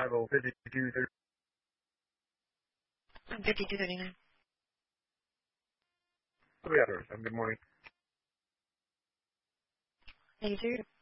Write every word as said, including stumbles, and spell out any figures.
oh fifty-two thirty. fifty-two thirty-nine. Good morning. Thank you.